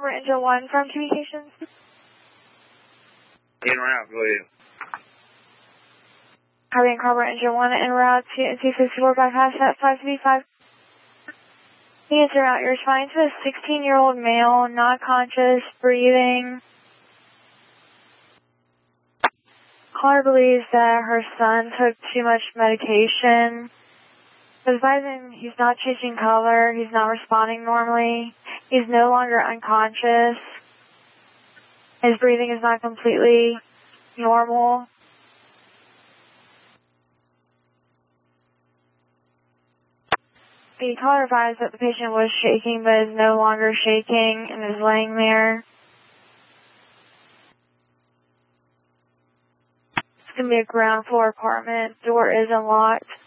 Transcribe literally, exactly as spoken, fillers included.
Angel one from Communications. In route, go ahead. Copy Carver Engine one en route to N C fifty-four bypass at five fifty-five. The answer route, you're responding to a sixteen-year-old male, not conscious, breathing. Caller believes that her son took too much medication. Advising he's not changing color, he's not responding normally, he's no longer unconscious, his breathing is not completely normal. The caller advised that the patient was shaking but is no longer shaking and is laying there. It's going to be a ground floor apartment, door is unlocked.